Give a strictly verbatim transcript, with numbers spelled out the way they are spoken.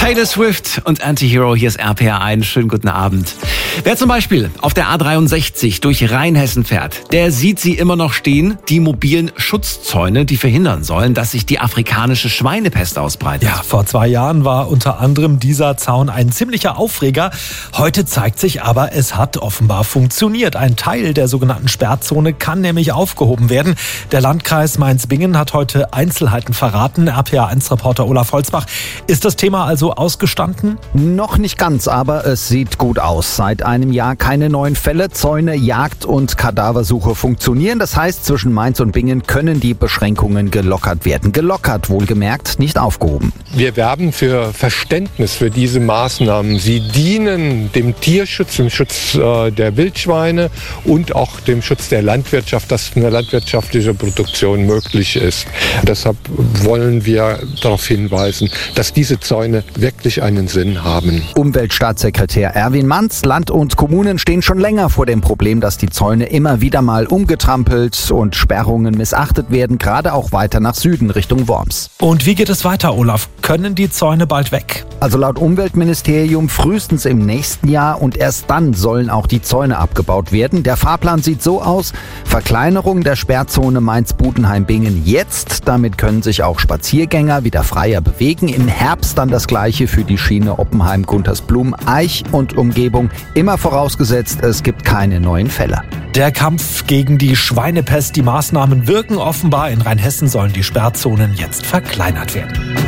Taylor Swift und Anti-Hero, hier ist R P R eins. Schönen guten Abend. Wer zum Beispiel auf der A dreiundsechzig durch Rheinhessen fährt, der sieht sie immer noch stehen, die mobilen Schutzzäune, die verhindern sollen, dass sich die afrikanische Schweinepest ausbreitet. Ja, vor zwei Jahren war unter anderem dieser Zaun ein ziemlicher Aufreger. Heute zeigt sich aber, es hat offenbar funktioniert. Ein Teil der sogenannten Sperrzone kann nämlich aufgehoben werden. Der Landkreis Mainz-Bingen hat heute Einzelheiten verraten. R P R eins Reporter Olaf Holzbach. Ist das Thema also ausgestanden? Noch nicht ganz, aber es sieht gut aus. Seit einem Jahr keine neuen Fälle. Zäune, Jagd und Kadaversuche funktionieren. Das heißt, zwischen Mainz und Bingen können die Beschränkungen gelockert werden. Gelockert, wohlgemerkt, nicht aufgehoben. Wir werben für Verständnis für diese Maßnahmen. Sie dienen dem Tierschutz, dem Schutz äh, der Wildschweine und auch dem Schutz der Landwirtschaft, dass eine landwirtschaftliche Produktion möglich ist. Deshalb wollen wir darauf hinweisen, dass diese Zäune wirklich einen Sinn haben. Umweltstaatssekretär Erwin Manz, Land und Kommunen stehen schon länger vor dem Problem, dass die Zäune immer wieder mal umgetrampelt und Sperrungen missachtet werden, gerade auch weiter nach Süden Richtung Worms. Und wie geht es weiter, Olaf? Können die Zäune bald weg? Also laut Umweltministerium frühestens im nächsten Jahr und erst dann sollen auch die Zäune abgebaut werden. Der Fahrplan sieht so aus: Verkleinerung der Sperrzone Mainz-Budenheim-Bingen jetzt. Damit können sich auch Spaziergänger wieder freier bewegen. Im Herbst dann das Gleiche für die Schiene Oppenheim-Guntersblum, Eich und Umgebung. Immer vorausgesetzt, es gibt keine neuen Fälle. Der Kampf gegen die Schweinepest, die Maßnahmen wirken offenbar. In Rheinhessen sollen die Sperrzonen jetzt verkleinert werden.